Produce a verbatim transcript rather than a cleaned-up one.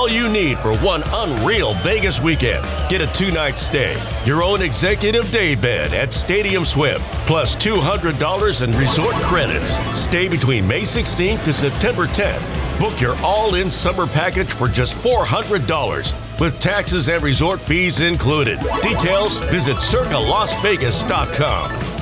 all you need for one unreal Vegas weekend. Get a two-night stay, your own executive day bed at Stadium Swim, plus two hundred dollars in resort credits. Stay between May sixteenth to September tenth. Book your all-in summer package for just four hundred dollars, with taxes and resort fees included. Details, visit circa las vegas dot com.